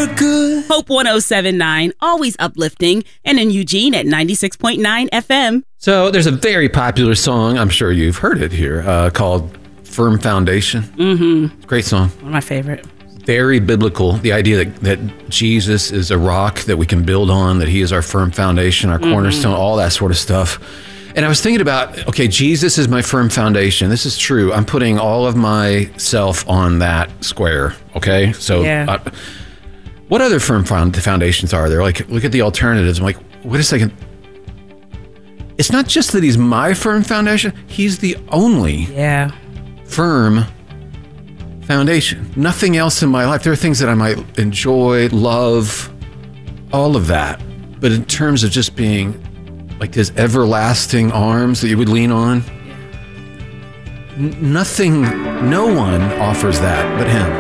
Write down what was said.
We're good. Hope 107.9, always uplifting, and in Eugene at 96.9 FM. So there's a very popular song, I'm sure you've heard it here, called Firm Foundation. Mm-hmm. Great song. One of my favorite. Very biblical. The idea that Jesus is a rock that we can build on, that he is our firm foundation, our cornerstone, all that sort of stuff. And I was thinking about, okay, Jesus is my firm foundation. This is true. I'm putting all of myself on that square, okay? So what other firm foundations are there? Like, look at the alternatives. I'm like, wait a second. It's not just that he's my firm foundation. He's the only firm foundation. Nothing else in my life. There are things that I might enjoy, love, all of that. But in terms of just being like his everlasting arms that you would lean on, nothing, no one offers that but him.